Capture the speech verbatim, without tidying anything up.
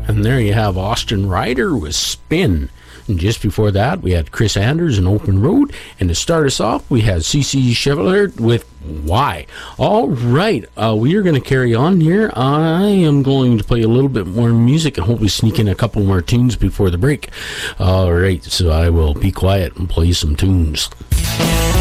And there you have Austin Ryder with Spin. And just before that, we had Chris Anders and Open Road. And to start us off, we had C C Chevalier with Why. All right, uh, we are going to carry on here. I am going to play a little bit more music and hopefully sneak in a couple more tunes before the break. All right, so I will be quiet and play some tunes.